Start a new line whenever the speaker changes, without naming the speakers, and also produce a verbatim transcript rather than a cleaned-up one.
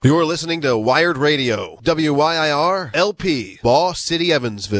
You're listening to Wired Radio, W Y I R L P, Boss City, Evansville.